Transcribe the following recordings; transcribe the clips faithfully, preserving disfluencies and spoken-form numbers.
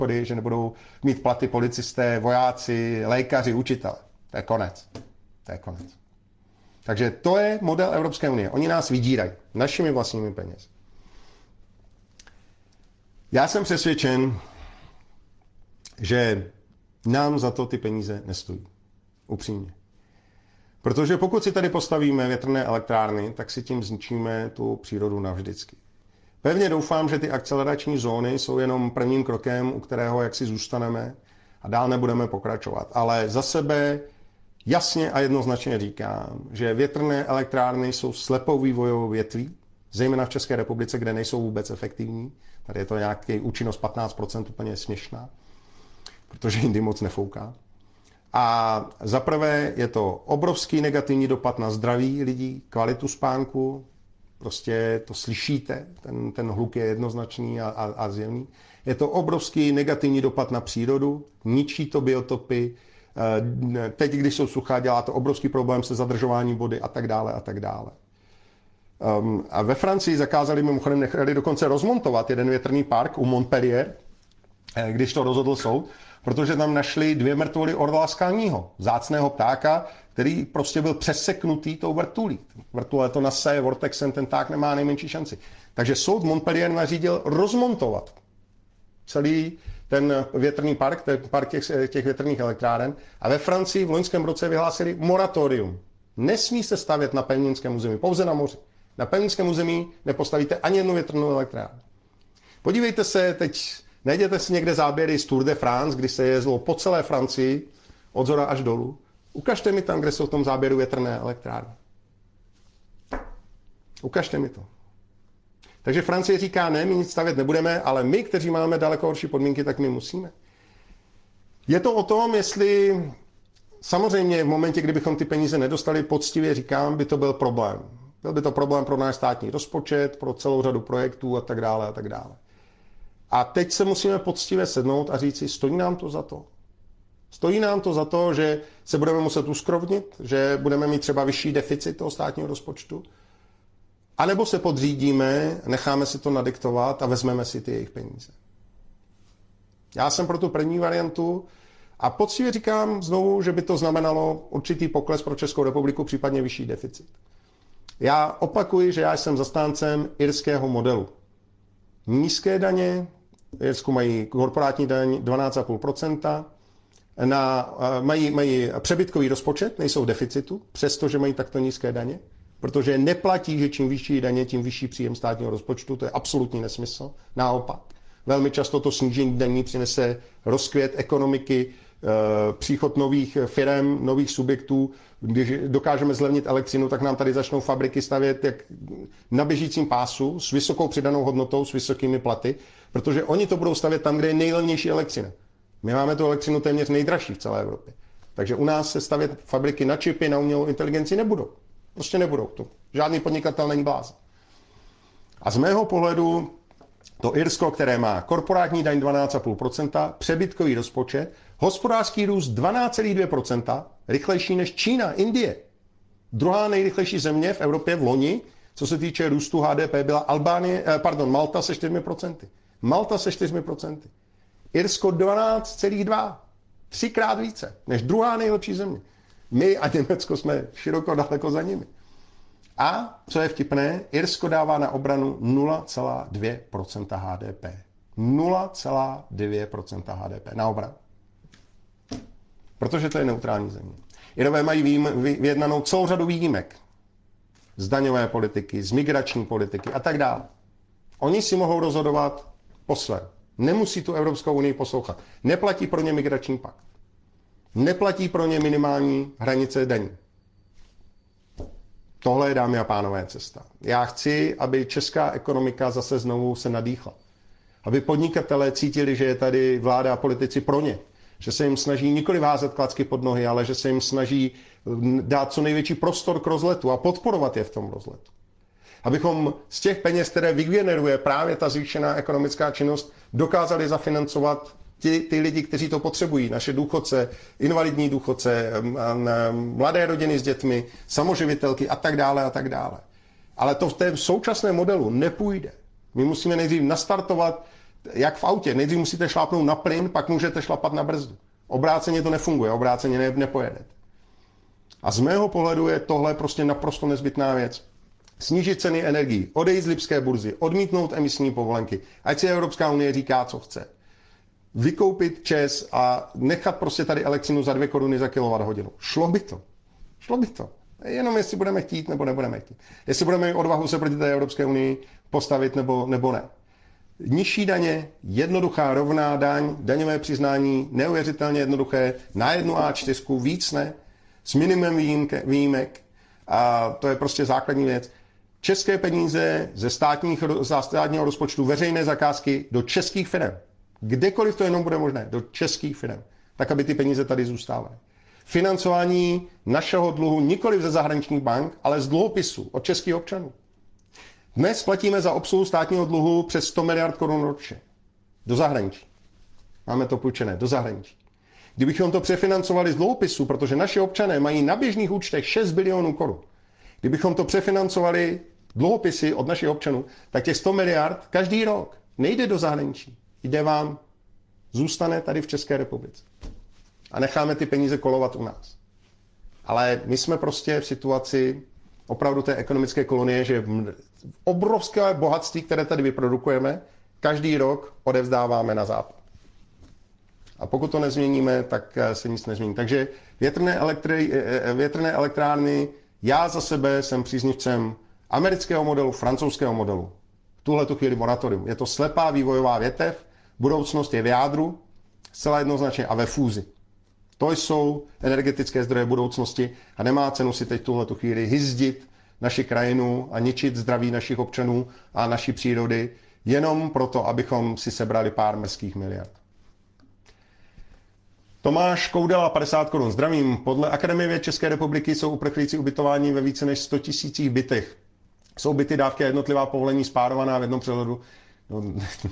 důchody, že nebudou mít platy policisté, vojáci, lékaři, učitelé. To je konec. To je konec. Takže to je model Evropské unie. Oni nás vydírají našimi vlastními penězi. Já jsem přesvědčen, že nám za to ty peníze nestojí. Upřímně. Protože pokud si tady postavíme větrné elektrárny, tak si tím zničíme tu přírodu navždycky. Pevně doufám, že ty akcelerační zóny jsou jenom prvním krokem, u kterého jaksi zůstaneme a dál nebudeme pokračovat. Ale za sebe jasně a jednoznačně říkám, že větrné elektrárny jsou slepou vývojovou větví, zejména v České republice, kde nejsou vůbec efektivní. Tady je to nějaký účinnost patnáct procent, úplně směšná, protože jindy moc nefouká. A za prvé je to obrovský negativní dopad na zdraví lidí, kvalitu spánku, prostě to slyšíte, ten, ten hluk je jednoznačný a, a, a zjevný. Je to obrovský negativní dopad na přírodu, ničí to biotopy, teď, když jsou suchá, dělá to obrovský problém se zadržováním vody a tak dále a tak dále. Um, a ve Francii zakázali, mimochodem nechali dokonce rozmontovat jeden větrný park u Montpellier, když to rozhodl soud, protože tam našli dvě mrtvoly orla skalního, vzácného ptáka, který prostě byl přeseknutý tou vrtulí. Vrtule to nasaje vortexem, ten pták nemá nejmenší šanci. Takže soud Montpellier nařídil rozmontovat celý ten větrný park, ten park těch, těch větrných elektráren. A ve Francii v loňském roce vyhlásili moratorium. Nesmí se stavět na pevninském území, pouze na moři. Na pevninském území nepostavíte ani jednu větrnou elektrárnu. Podívejte se teď, najděte si někde záběry z Tour de France, kdy se jezdilo po celé Francii, od zhora až dolů. Ukažte mi tam, kde jsou v tom záběru větrné elektrárny. Ukažte mi to. Takže Francie říká, ne, my nic stavět nebudeme, ale my, kteří máme daleko horší podmínky, tak my musíme. Je to o tom, jestli samozřejmě v momentě, kdybychom ty peníze nedostali, poctivě říkám, by to byl problém. Byl by to problém pro náš státní rozpočet, pro celou řadu projektů a tak dále a tak dále. A teď se musíme poctivě sednout a říct si, stojí nám to za to. Stojí nám to za to, že se budeme muset uskrovnit, že budeme mít třeba vyšší deficit toho státního rozpočtu, anebo se podřídíme, necháme si to nadiktovat a vezmeme si ty jejich peníze. Já jsem pro tu první variantu a poctivě říkám znovu, že by to znamenalo určitý pokles pro Českou republiku, případně vyšší deficit. Já opakuji, že já jsem zastáncem irského modelu. Nízké daně, v Irsku mají korporátní daň dvanáct celá pět procenta, na, mají, mají přebytkový rozpočet, nejsou v deficitu, přestože mají takto nízké daně, protože neplatí, že čím vyšší daně, tím vyšší příjem státního rozpočtu, to je absolutní nesmysl. Naopak, velmi často to snížení daní přinese rozkvět ekonomiky, příchod nových firem, nových subjektů. Když dokážeme zlevnit elektřinu, tak nám tady začnou fabriky stavět jak na běžícím pásu s vysokou přidanou hodnotou, s vysokými platy, protože oni to budou stavět tam, kde je nejlevnější elektřina. My máme tu elektřinu téměř nejdražší v celé Evropě. Takže u nás se stavět fabriky na čipy, na umělou inteligenci nebudou. Prostě nebudou. To žádný podnikatel není blázen. A z mého pohledu to Irsko, které má korporátní daň dvanáct celá pět procenta, přebytkový rozpočet, hospodářský růst dvanáct celá dvě procenta, rychlejší než Čína, Indie. Druhá nejrychlejší země v Evropě v loni, co se týče růstu H D P, byla Albánie, eh, pardon, Malta se čtyřmi procenty. Malta se čtyřmi procenty. Irsko dvanáct celá dva. Třikrát více než druhá nejlepší země. My a Německo jsme široko daleko za nimi. A co je vtipné, Irsko dává na obranu nula celá dvě procenta H D P. nula celá dvě procenta H D P na obranu. Protože to je neutrální země. Irové mají výjim, vyjednanou celou řadu výjimek z daňové politiky, z migrační politiky a tak dále. Oni si mohou rozhodovat po svém. Nemusí tu Evropskou unii poslouchat. Neplatí pro ně migrační pakt. Neplatí pro ně minimální hranice daní. Tohle je, dámy a pánové, cesta. Já chci, aby česká ekonomika zase znovu se nadýchla. Aby podnikatelé cítili, že je tady vláda a politici pro ně. Že se jim snaží nikoli házet klacky pod nohy, ale že se jim snaží dát co největší prostor k rozletu a podporovat je v tom rozletu. Abychom z těch peněz, které vygeneruje právě ta zvýšená ekonomická činnost, dokázali zafinancovat ty, ty lidi, kteří to potřebují, naše důchodce, invalidní důchodce, mladé rodiny s dětmi, samoživitelky a tak dále a tak dále. Ale to v té současném modelu nepůjde. My musíme nejdřív nastartovat jak v autě, nejdřív musíte šlápnout na plyn, pak můžete šlapat na brzdu. Obráceně to nefunguje, obráceně ne, nepojedete. A z mého pohledu je tohle prostě naprosto nezbytná věc. Snížit ceny energií, odejít z lipské burzy, odmítnout emisní povolenky, ať si Evropská unie říká, co chce. Vykoupit ČEZ a nechat prostě tady elektřinu za dvě koruny za kilowatthodinu. Šlo by to. Šlo by to. Jenom jestli budeme chtít, nebo nebudeme chtít. Jestli budeme mít odvahu se proti té Evropské unii postavit, nebo, nebo ne. Nižší daně, jednoduchá rovná daň, daňové přiznání, neuvěřitelně jednoduché, na jednu á čtyři, víc ne, s minimem výjimke, výjimek. A to je prostě základní věc. České peníze ze státních, ze státního rozpočtu, veřejné zakázky do českých firm. Kdekoliv to jenom bude možné, do českých firm. Tak, aby ty peníze tady zůstávaly. Financování našeho dluhu nikoli ze zahraničních bank, ale z dluhopisů od českých občanů. Dnes platíme za obsluhu státního dluhu přes sto miliard korun ročně. Do zahraničí. Máme to půjčené do zahraničí. Kdybychom to přefinancovali z dluhopisů, protože naši občané mají na běžných účtech šest bilionů korun. Kdybychom to přefinancovali dluhopisy od našich občanů, tak těch sto miliard každý rok nejde do zahraničí. Jde vám, zůstane tady v České republice. A necháme ty peníze kolovat u nás. Ale my jsme prostě v situaci opravdu té ekonomické kolonie, že obrovské bohatství, které tady vyprodukujeme, každý rok odevzdáváme na západ. A pokud to nezměníme, tak se nic nezmění. Takže větrné, elektry, větrné elektrárny, já za sebe jsem příznivcem amerického modelu, francouzského modelu. V tuhle tu chvíli moratorium. Je to slepá vývojová větev, budoucnost je v jádru, zcela jednoznačně a ve fúzi. To jsou energetické zdroje budoucnosti a nemá cenu si teď tuhle tu chvíli hyzdit naši krajinu a ničit zdraví našich občanů a naší přírody jenom proto, abychom si sebrali pár mrzkých miliard. Tomáš Koudela, padesát korun. Zdravím. Podle Akademie věd České republiky jsou uprchlíci ubytováni ve více než sto tisících bytech. Jsou byty, dávky a jednotlivá povolení spárovaná v jednom přehledu. No,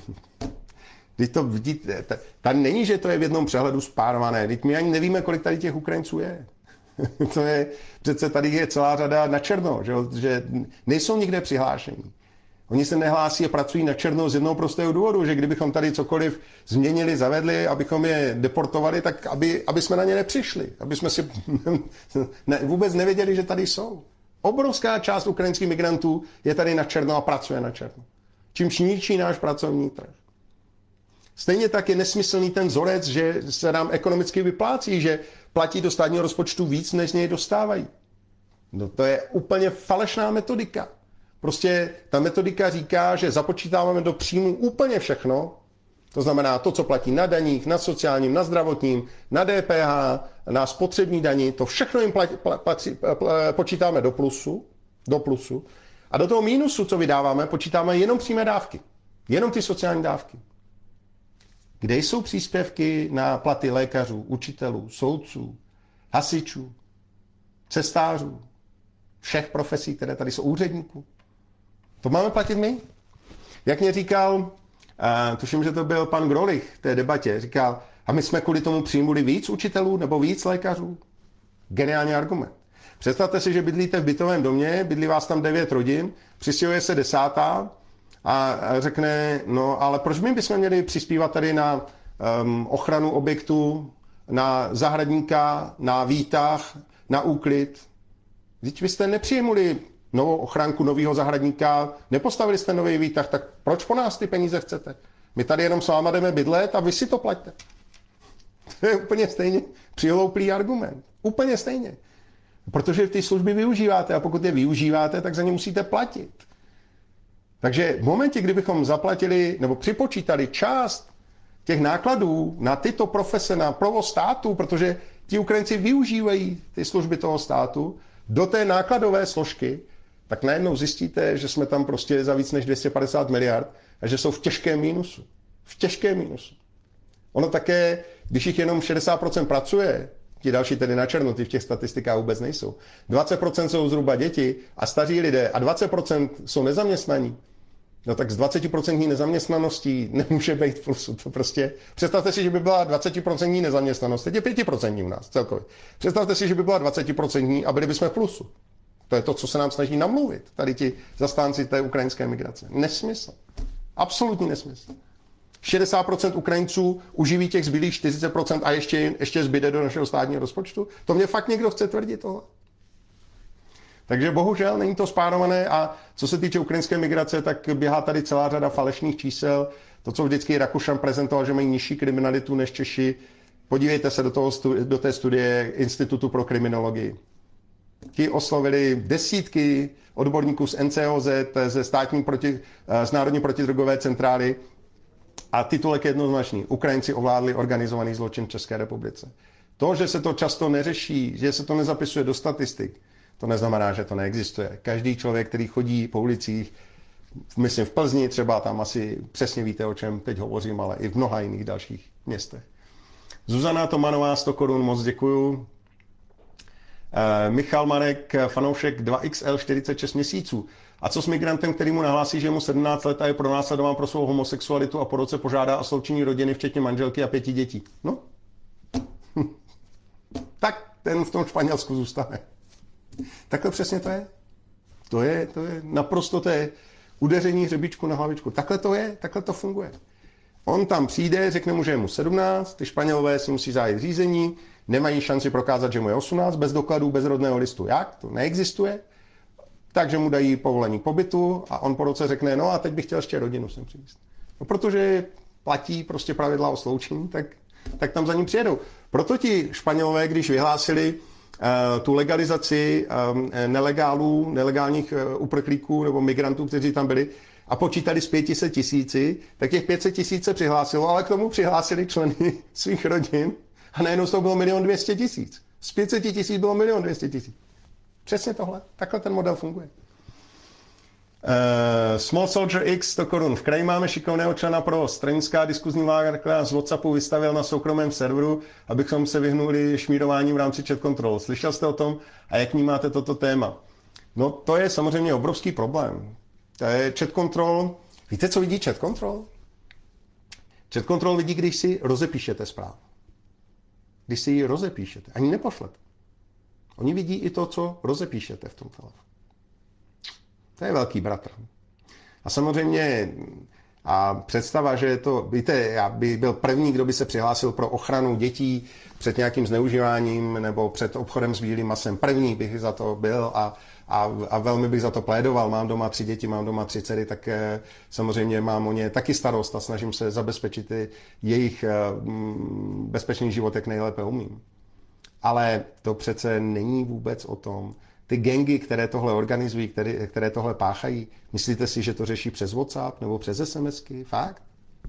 teď to vidíte, tady není, že to je v jednom přehledu spárované. Teď my ani nevíme, kolik tady těch Ukrajinců je. To je, přece tady je celá řada na černo, že, že nejsou nikde přihlášení. Oni se nehlásí a pracují na černo z jednoho prostého důvodu, že kdybychom tady cokoliv změnili, zavedli, abychom je deportovali, tak aby, aby jsme na ně nepřišli. Aby jsme si ne, vůbec nevěděli, že tady jsou. Obrovská část ukrajinských migrantů je tady na černo a pracuje na černo. Čímž ničí náš pracovní trh. Stejně tak je nesmyslný ten vzorec, že se nám ekonomicky vyplácí, že platí do státního rozpočtu víc, než z něj dostávají. No to je úplně falešná metodika. Prostě ta metodika říká, že započítáváme do příjmu úplně všechno, to znamená to, co platí na daních, na sociálním, na zdravotním, na D P H, na spotřební dani, to všechno jim platí, platí, počítáme do plusu, do plusu a do toho mínusu, co vydáváme, počítáme jenom přímé dávky, jenom ty sociální dávky. Kde jsou příspěvky na platy lékařů, učitelů, soudců, hasičů, cestářů, všech profesí, které tady jsou, úředníků? To máme platit my? Jak mě říkal, uh, tuším, že to byl pan Grolich v té debatě, říkal, a my jsme kvůli tomu přijmuli víc učitelů nebo víc lékařů? Geniální argument. Představte si, že bydlíte v bytovém domě, bydlí vás tam devět rodin, přistěhuje se desátá a řekne, no ale proč my bychom měli přispívat tady na um, ochranu objektu, na zahradníka, na výtah, na úklid? Vždyť vy jste nepřijmuli novou ochranku, nového zahradníka, nepostavili jste nový výtah, tak proč po nás ty peníze chcete? My tady jenom s váma jdeme bydlet a vy si to plaťte. To je úplně stejně přihlouplý argument. Úplně stejně. Protože ty služby využíváte a pokud je využíváte, tak za ně musíte platit. Takže v momentě, kdybychom zaplatili nebo připočítali část těch nákladů na tyto profese, na provoz státu, protože ti Ukrajinci využívají ty služby toho státu, do té nákladové složky, tak najednou zjistíte, že jsme tam prostě za víc než dvě stě padesát miliard a že jsou v těžkém mínusu. V těžkém mínusu. Ono také, když jich jenom šedesát procent pracuje, ti další tedy na černo, ty v těch statistikách vůbec nejsou. dvacet procent jsou zhruba děti a staří lidé a dvacet procent jsou nezaměstnaní. No tak s dvacet procent nezaměstnaností nemůže být v plusu. To prostě, představte si, že by byla dvacet procent nezaměstnanost, teď je pět procent u nás celkově. Představte si, že by byla dvacet procent a byli bychom v plusu. To je to, co se nám snaží namluvit, tady ti zastánci té ukrajinské migrace. Nesmysl. Absolutní nesmysl. šedesát procent Ukrajinců uživí těch zbylých čtyřicet procent a ještě, ještě zbyde do našeho státního rozpočtu? To mě fakt někdo chce tvrdit tohle? Takže bohužel není to spárované a co se týče ukrajinské migrace, tak běhá tady celá řada falešných čísel. To, co vždycky Rakušan prezentoval, že mají nižší kriminalitu než Češi. Podívejte se do, toho, do té studie Institutu pro kriminologii. Ti oslovili desítky odborníků z N C O Z, ze státní proti, z Národní protidrogové centrály a titulek je jednoznačný. Ukrajinci ovládli organizovaný zločin v České republice. To, že se to často neřeší, že se to nezapisuje do statistik, to neznamená, že to neexistuje. Každý člověk, který chodí po ulicích, myslím v Plzni třeba, tam asi přesně víte, o čem teď hovořím, ale i v mnoha jiných dalších městech. Zuzana Tomanová, sto korun, moc děkuju. E, Michal Marek, fanoušek dva X L, čtyřicet šest měsíců. A co s migrantem, který mu nahlásí, že je mu sedmnáct let a je pronásledován pro svou homosexualitu a po roce požádá o sloučení rodiny, včetně manželky a pěti dětí? No, tak ten v tom Španělsku zůstane. Takhle přesně to je. To je, to je naprosto to je udeření hřebíčku na hlavičku. Takhle to je, takhle to funguje. On tam přijde, řekne mu, že je mu sedmnáct, ty Španělové si musí zájet řízení, nemají šanci prokázat, že mu je osmnáct, bez dokladů, bez rodného listu. Jak? To neexistuje. Takže mu dají povolení pobytu a on po roce řekne, no a teď bych chtěl ještě rodinu sem přivést. No protože platí prostě pravidla o sloučení, tak, tak tam za ním přijedou. Proto ti Španělové, když vyhlásili uh, tu legalizaci um, nelegálů, nelegálních uh, uprchlíků nebo migrantů, kteří tam byli, a počítali z pět set tisíci, tak těch pět set tisíc se přihlásilo, ale k tomu přihlásili členy svých rodin a najednou to bylo milion dvě stě tisíc. Z pět set tisíc bylo milion dvě stě tisíc. Přesně tohle. Takhle ten model funguje. Uh, Small Soldier X, sto korun. V kraji máme šikovného člena pro stranická diskuzní vláda z WhatsAppu vystavil na soukromém serveru, abychom se vyhnuli šmírování v rámci chat control. Slyšel jste o tom a jak vnímáte toto téma? No to je samozřejmě obrovský problém. To je chat control. Víte, co vidí chat control? Chat control vidí, když si rozepíšete zprávu. Když si ji rozepíšete. Ani nepošlete. Oni vidí i to, co rozepíšete v tom telefonu. To je velký bratr. A samozřejmě a představa, že je to, víte, já bych byl první, kdo by se přihlásil pro ochranu dětí před nějakým zneužíváním nebo před obchodem s bílým masem. První bych za to byl a, a, a velmi bych za to plédoval. Mám doma tři děti, mám doma tři dcery, tak eh, samozřejmě mám o ně taky starost a snažím se zabezpečit jejich eh, bezpečný život, jak nejlépe umím. Ale to přece není vůbec o tom. Ty gangy, které tohle organizují, které, které tohle páchají, myslíte si, že to řeší přes WhatsApp nebo přes SMSky? Fakt?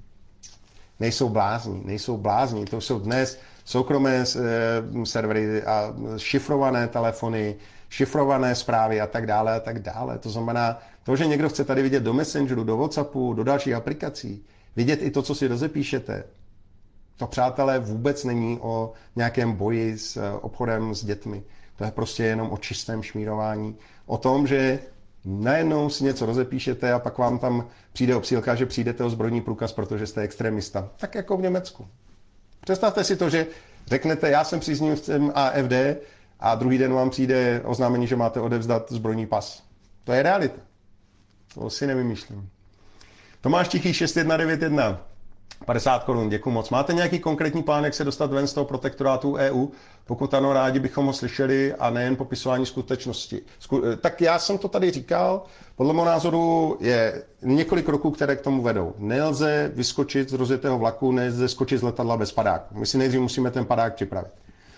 Nejsou blázni, nejsou blázni. To jsou dnes soukromé servery a šifrované telefony, šifrované zprávy a tak dále a tak dále. To znamená, to, že někdo chce tady vidět do Messengeru, do WhatsAppu, do dalších aplikací, vidět i to, co si rozepíšete, to, přátelé, vůbec není o nějakém boji s obchodem s dětmi. To je prostě jenom o čistém šmírování. O tom, že najednou si něco rozepíšete a pak vám tam přijde obsílka, že přijdete o zbrojní průkaz, protože jste extremista. Tak jako v Německu. Představte si to, že řeknete, já jsem příznivcem A F D a druhý den vám přijde oznámení, že máte odevzdat zbrojní pas. To je realita. To si nevymýšlím. Tomáš Tichý šest jedna devět jedna. padesát korun, děkuji moc. Máte nějaký konkrétní plán, jak se dostat ven z toho protektorátu E U? Pokud ano, rádi bychom ho slyšeli a nejen popisování skutečnosti. Zku... Tak já jsem to tady říkal, podle mého názoru je několik kroků, které k tomu vedou. Nelze vyskočit z rozjetého vlaku, nelze skočit z letadla bez padáku. My si nejdřív musíme ten padák připravit.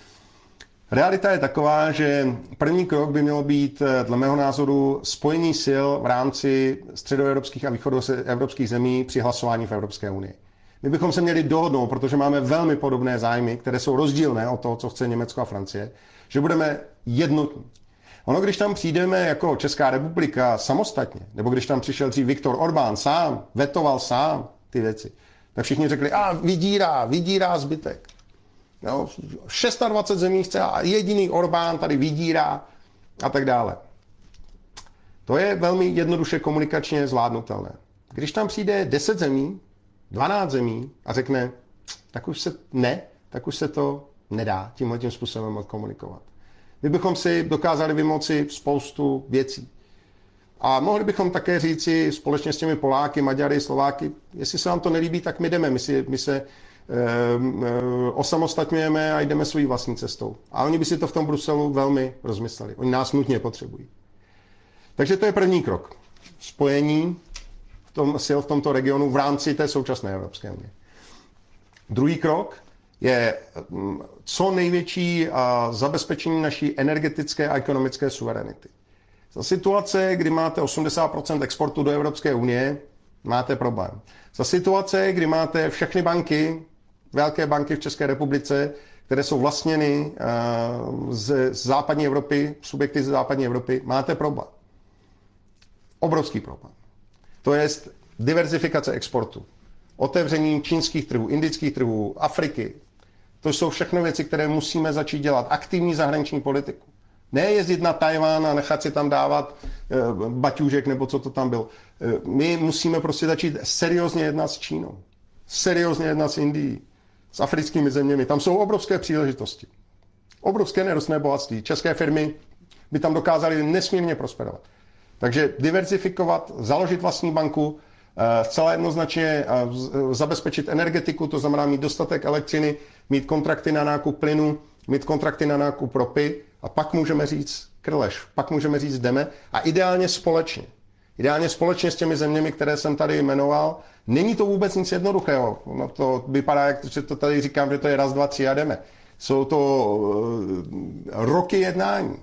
Realita je taková, že první krok by mělo být, dle mého názoru, spojení sil v rámci středoevropských a východoevropských zemí při hlasování v Evropské unii. My bychom se měli dohodnout, protože máme velmi podobné zájmy, které jsou rozdílné od toho, co chce Německo a Francie, že budeme jednotní. Ono, když tam přijdeme jako Česká republika samostatně, nebo když tam přišel dřív Viktor Orbán sám, vetoval sám ty věci, tak všichni řekli, a vydírá, vydírá zbytek. No, dvacet šest zemí chce a jediný Orbán tady vydírá a tak dále. To je velmi jednoduše komunikačně zvládnutelné. Když tam přijde deset zemí, dvanáct zemí a řekne, tak už se ne, tak už se to nedá tímhletím způsobem komunikovat. My bychom si dokázali vymoci spoustu věcí. A mohli bychom také říci společně s těmi Poláky, Maďary, Slováky, jestli se vám to nelíbí, tak my jdeme, my, si, my se e, e, osamostatňujeme a jdeme svojí vlastní cestou. A oni by si to v tom Bruselu velmi rozmysleli. Oni nás nutně potřebují. Takže to je první krok. Spojení v tom, sil v tomto regionu v rámci té současné Evropské unie. Druhý krok je co největší zabezpečení naší energetické a ekonomické suverenity. Za situace, kdy máte osmdesát procent exportu do Evropské unie, máte problém. Za situace, kdy máte všechny banky, velké banky v České republice, které jsou vlastněny z západní Evropy, subjekty z západní Evropy, máte problém. Obrovský problém. To je diverzifikace exportu. Otevřením čínských trhů, indických trhů, Afriky. To jsou všechno věci, které musíme začít dělat. Aktivní zahraniční politiku. Ne jezdit na Tajván a nechat si tam dávat e, baťůžek nebo co to tam bylo. E, my musíme prostě začít seriózně jednat s Čínou. Seriózně jednat s Indií. S africkými zeměmi. Tam jsou obrovské příležitosti. Obrovské nerostné bohatství. České firmy by tam dokázaly nesmírně prosperovat. Takže diverzifikovat, založit vlastní banku, zcela jednoznačně zabezpečit energetiku, to znamená mít dostatek elektřiny, mít kontrakty na nákup plynu, mít kontrakty na nákup ropy a pak můžeme říct krleš, pak můžeme říct jdeme a ideálně společně. Ideálně společně s těmi zeměmi, které jsem tady jmenoval. Není to vůbec nic jednoduchého. No to vypadá, jak že to tady říkám, že to je raz, dva, tři a jdeme. Jsou to uh, roky jednání.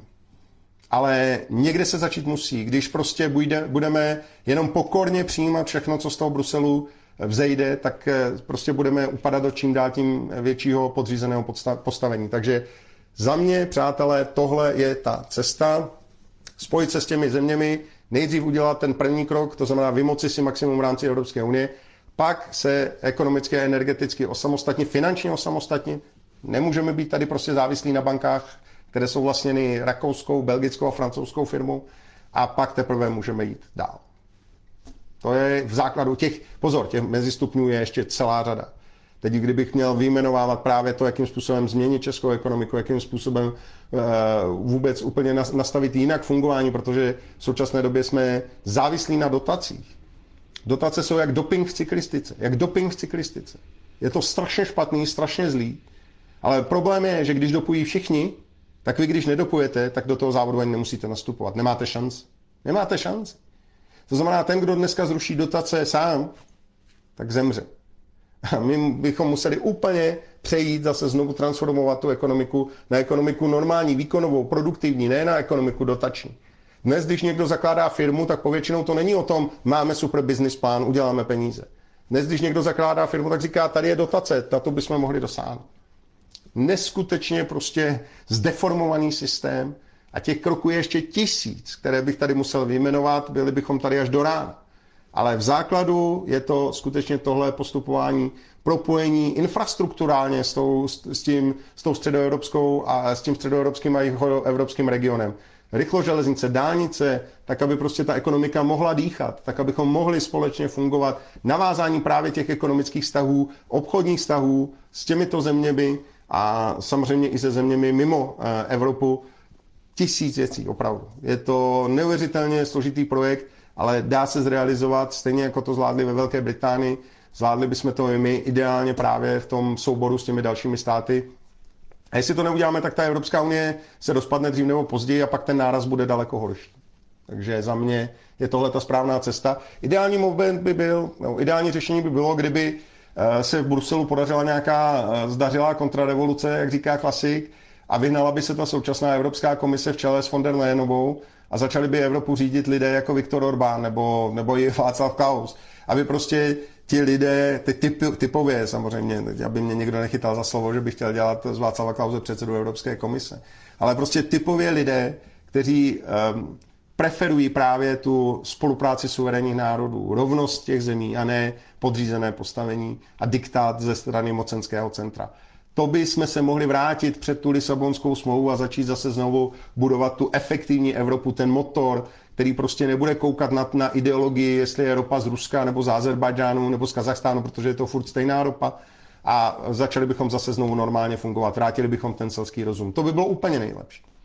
Ale někde se začít musí. Když prostě bude, budeme jenom pokorně přijímat všechno, co z toho Bruselu vzejde, tak prostě budeme upadat do čím dál tím většího podřízeného postavení. Takže za mě, přátelé, tohle je ta cesta. Spojit se s těmi zeměmi, nejdřív udělat ten první krok, to znamená vymoci si maximum v rámci Evropské unie, pak se ekonomicky a energeticky osamostatnit, finančně osamostatnit. Nemůžeme být tady prostě závislí na bankách, které jsou vlastněny rakouskou, belgickou a francouzskou firmou a pak teprve můžeme jít dál. To je v základu těch, pozor, těch mezistupňů je ještě celá řada. Teď, kdybych měl vyjmenovávat právě to, jakým způsobem změnit českou ekonomiku, jakým způsobem uh, vůbec úplně nastavit jinak fungování, protože v současné době jsme závislí na dotacích. Dotace jsou jak doping v cyklistice. Jak doping v cyklistice. Je to strašně špatný, strašně zlý, ale problém je, že když dopují všichni, tak vy, když nedopujete, tak do toho závodu ani nemusíte nastupovat. Nemáte šanci. Nemáte šanci. To znamená, ten, kdo dneska zruší dotace sám, tak zemře. A my bychom museli úplně přejít, zase znovu transformovat tu ekonomiku na ekonomiku normální, výkonovou, produktivní, ne na ekonomiku dotační. Dnes, když někdo zakládá firmu, tak povětšinou to není o tom, máme super business plán, uděláme peníze. Dnes, když někdo zakládá firmu, tak říká, tady je dotace, na to bychom mohli dosáhnout. Neskutečně prostě zdeformovaný systém a těch kroků je ještě tisíc, které bych tady musel vyjmenovat, byli bychom tady až do rána. Ale v základu je to skutečně tohle postupování, propojení infrastrukturálně s tou, s tím, s tou středoevropskou a s tím středoevropským a jihoevropským regionem. Rychloželeznice, dálnice, tak aby prostě ta ekonomika mohla dýchat, tak abychom mohli společně fungovat. Navázání právě těch ekonomických vztahů, obchodních vztahů s těmito zeměmi a samozřejmě i se zeměmi mimo Evropu. Tisíc věcí, opravdu. Je to neuvěřitelně složitý projekt, ale dá se zrealizovat, stejně jako to zvládli ve Velké Británii. Zvládli bychom to i my ideálně právě v tom souboru s těmi dalšími státy. A jestli to neuděláme, tak ta Evropská unie se rozpadne dřív nebo později a pak ten náraz bude daleko horší. Takže za mě je tohle ta správná cesta. Ideální moment by byl, no, ideální řešení by bylo, kdyby se v Bruselu podařila nějaká zdařilá kontrarevoluce, jak říká klasik, a vyhnala by se ta současná Evropská komise v čele s von der Leyenovou a začali by Evropu řídit lidé jako Viktor Orbán nebo, nebo i Václav Klaus. Aby prostě ti lidé, ty typ, typově samozřejmě, aby mě někdo nechytal za slovo, že bych chtěl dělat z Václava Klause předsedu Evropské komise, ale prostě typově lidé, kteří um, preferují právě tu spolupráci suverénních národů, rovnost těch zemí a ne podřízené postavení a diktát ze strany mocenského centra. To by jsme se mohli vrátit před tu Lisabonskou smlouvu a začít zase znovu budovat tu efektivní Evropu, ten motor, který prostě nebude koukat na, na ideologii, jestli je ropa z Ruska nebo z Azerbajdžánu nebo z Kazachstánu, protože je to furt stejná ropa. A začali bychom zase znovu normálně fungovat. Vrátili bychom ten selský rozum. To by bylo úplně nejlepší.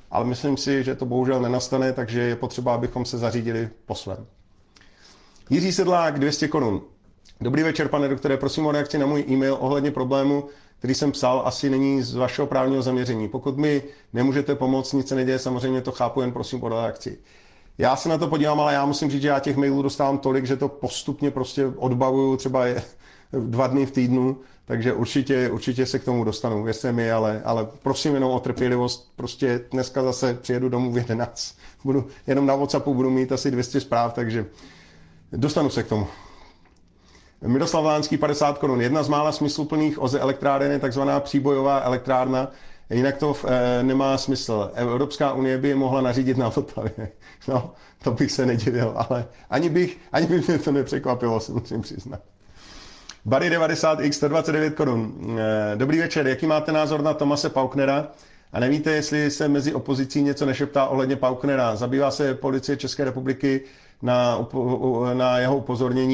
ale myslím si, že to bohužel nenastane, takže je potřeba, abychom se zařídili po svém. Jiří Sedlák, dvě stě korun. Dobrý večer, pane doktore, prosím o reakci na můj e-mail ohledně problému, který jsem psal, asi není z vašeho právního zaměření. Pokud mi nemůžete pomoct, nic se neděje, samozřejmě to chápu, jen prosím o reakci. Já se na to podívám, ale já musím říct, že já těch mailů dostávám tolik, že to postupně prostě odbavuju třeba dva dny v týdnu, takže určitě, určitě se k tomu dostanu, věřte mi, ale, ale prosím jenom o trpělivost, prostě dneska zase přijedu domů v jedenáct. Budu, jenom na WhatsAppu budu mít asi dvě stě zpráv, takže dostanu se k tomu. Miroslav Lánský, padesát korun. Jedna z mála smysluplných O Z E elektráren je takzvaná příbojová elektrárna, jinak to e, nemá smysl. Evropská unie by je mohla nařídit na Vltavě. No, to bych se nedivil, ale ani bych, ani by mě to nepřekvapilo, si musím přiznat. Barry devadesát X, sto dvacet devět korun. E, dobrý večer, jaký máte názor na Thomase Paucknera? A nevíte, jestli se mezi opozicí něco nešeptá ohledně Paucknera? Zabývá se policie České republiky na, na jeho upozornění